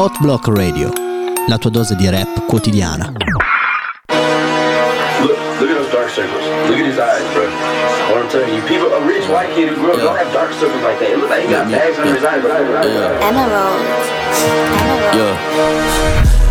Hot Block Radio, la tua dose di rap quotidiana. Look at those dark circles. Look at his eyes, bro. What I'm telling you, people, a rich white kid who grew up don't have dark circles like that. It looks like he got bags under his eyes. Emerald. Yeah.